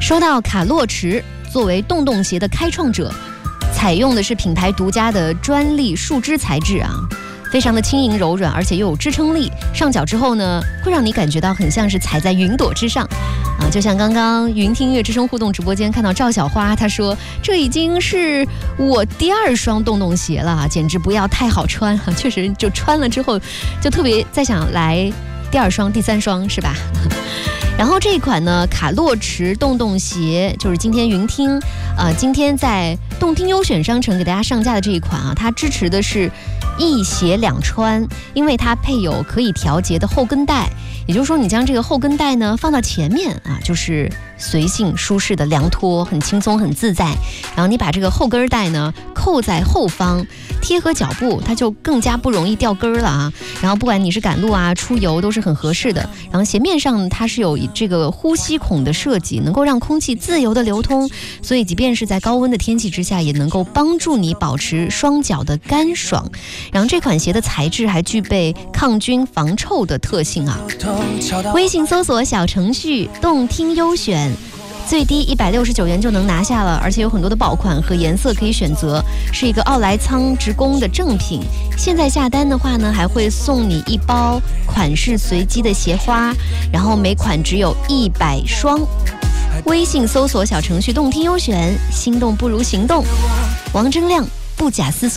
说到卡洛驰，作为洞洞鞋的开创者，采用的是品牌独家的专利树脂材质啊，非常的轻盈柔软，而且又有支撑力。上脚之后呢，会让你感觉到很像是踩在云朵之上啊。就像刚刚云听音乐之声互动直播间看到赵小花，她说这已经是我第2双洞洞鞋了，简直不要太好穿啊！确实，就穿了之后，就特别再想来第2双、第3双，是吧？然后这一款呢，卡洛驰洞洞鞋就是今天云听，今天在动听优选商城给大家上架的这一款啊，它支持的是一鞋两穿，因为它配有可以调节的后跟带，也就是说你将这个后跟带呢放到前面啊，就是随性舒适的凉拖，很轻松很自在。然后你把这个后跟带呢扣在后方，贴合脚部，它就更加不容易掉跟了啊。然后不管你是赶路啊、出游都是很合适的。然后鞋面上它是有这个呼吸孔的设计，能够让空气自由的流通，所以即便是在高温的天气之下，也能够帮助你保持双脚的干爽。然后这款鞋的材质还具备抗菌防臭的特性啊。微信搜索小程序动听优选，最低169元就能拿下了，而且有很多的爆款和颜色可以选择，是一个奥莱仓直供的正品。现在下单的话呢，还会送你1包款式随机的鞋花，然后每款只有100双。微信搜索小程序动听优选，心动不如行动。王铮亮不假思索。